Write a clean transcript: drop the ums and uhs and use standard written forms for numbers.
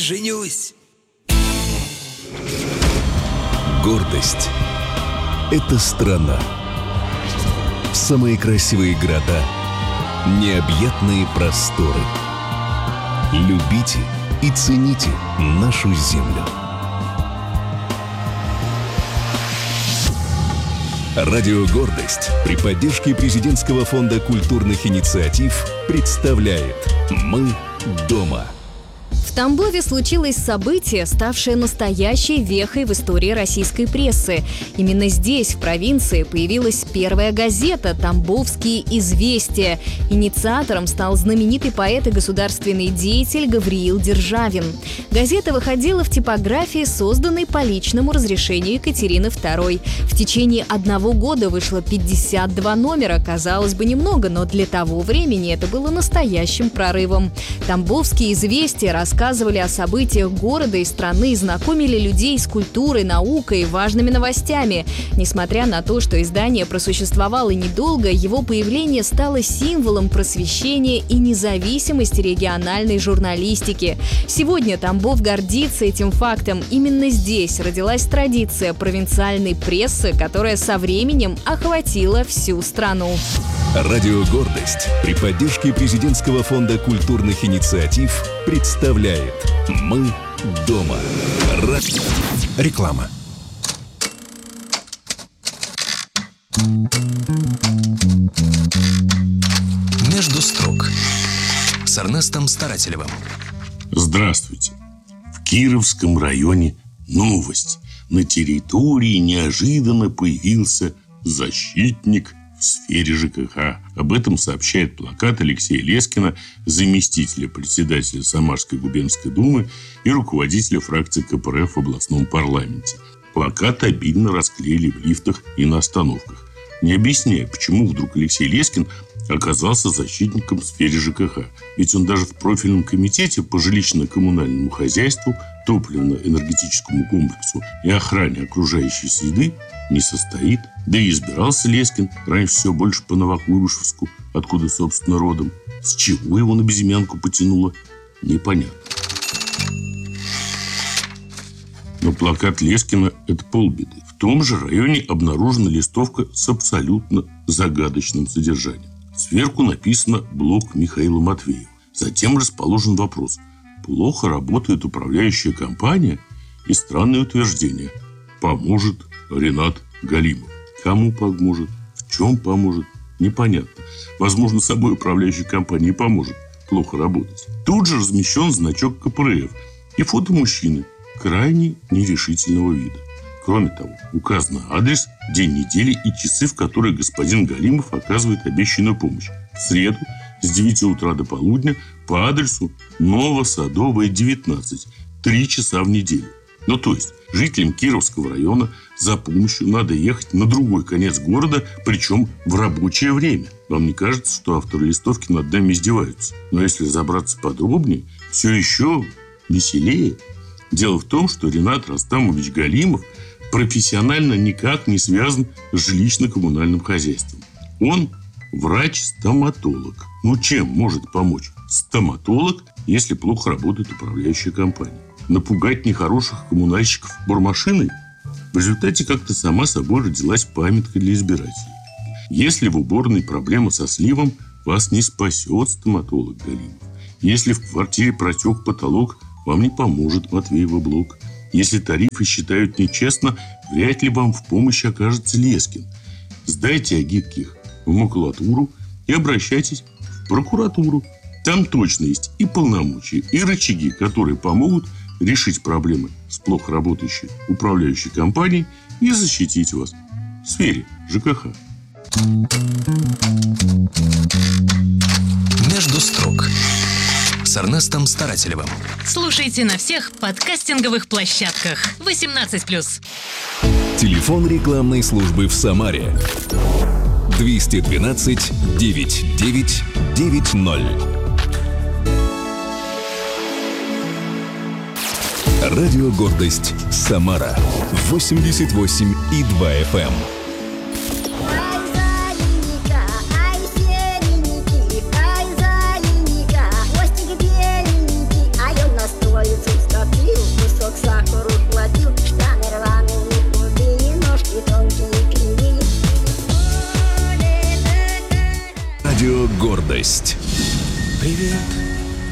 женюсь. Гордость – это страна. Самые красивые города, необъятные просторы. Любите и цените нашу землю. Радио «Гордость» при поддержке Президентского фонда культурных инициатив представляет «Мы дома». В Тамбове случилось событие, ставшее настоящей вехой в истории российской прессы. Именно здесь, в провинции, появилась первая газета «Тамбовские известия». Инициатором стал знаменитый поэт и государственный деятель Гавриил Державин. Газета выходила в типографии, созданной по личному разрешению Екатерины II. В течение 1 года вышло 52 номера. Казалось бы, немного, но для того времени это было настоящим прорывом. «Тамбовские известия» рассказывали о событиях города и страны, знакомили людей с культурой, наукой и важными новостями. Несмотря на то, что издание просуществовало недолго, его появление стало символом просвещения и независимости региональной журналистики. Сегодня Тамбов гордится этим фактом. Именно здесь родилась традиция провинциальной прессы, которая со временем охватила всю страну. Радио «Гордость» при поддержке Президентского фонда культурных инициатив представляет «Мы дома». Реклама. Между строк с Эрнестом Старателевым. Здравствуйте. В Кировском районе новость. На территории неожиданно появился защитник в сфере ЖКХ. Об этом сообщает плакат Алексея Лескина, заместителя председателя Самарской губернской думы и руководителя фракции КПРФ в областном парламенте. Плакат обильно расклеили в лифтах и на остановках, не объясняя, почему вдруг Алексей Лескин оказался защитником в сфере ЖКХ. Ведь он даже в профильном комитете по жилищно-коммунальному хозяйству, топливно-энергетическому комплексу и охране окружающей среды не состоит. Да и избирался Лескин раньше всего больше по Новокуйбышевску, откуда, собственно, родом. С чего его на безымянку потянуло, непонятно. Но плакат Лескина – это полбеды. В том же районе обнаружена листовка с абсолютно загадочным содержанием. Сверху написано «Блок Михаила Матвеева». Затем расположен вопрос: плохо работает управляющая компания? И странное утверждение: поможет Ренат Галимов. Кому поможет? В чем поможет? Непонятно. Возможно, самой управляющей компании поможет плохо работать. Тут же размещен значок КПРФ и фото мужчины крайне нерешительного вида. Кроме того, указан адрес, день недели и часы, в которые господин Галимов оказывает обещанную помощь. В среду с 9 утра до полудня по адресу Новосадовая, 19. 3 часа в неделю. Ну, то есть, жителям Кировского района за помощью надо ехать на другой конец города, причем в рабочее время. Вам не кажется, что авторы листовки над нами издеваются? Но если разобраться подробнее, все еще веселее. Дело в том, что Ренат Растамович Галимов профессионально никак не связан с жилищно-коммунальным хозяйством. Он врач-стоматолог. Ну, чем может помочь стоматолог, если плохо работает управляющая компания? Напугать нехороших коммунальщиков бормашиной? В результате как-то сама собой родилась памятка для избирателей. Если в уборной проблема со сливом, вас не спасет стоматолог Галимов. Если в квартире протек потолок, вам не поможет Матвеева блок. Если тарифы считают нечестно, вряд ли вам в помощь окажется Лескин. Сдайте агитки в макулатуру и обращайтесь в прокуратуру. Там точно есть и полномочия, и рычаги, которые помогут решить проблемы с плохо работающей управляющей компанией и защитить вас в сфере ЖКХ. Между строк с Эрнестом Старателевым. Слушайте на всех подкастинговых площадках. 18+. Телефон рекламной службы в Самаре 212 99 90. Радио «Гордость» Самара 88,2 FM. Хвостик беленький, а я настроюсь, Радио «Гордость». Привет,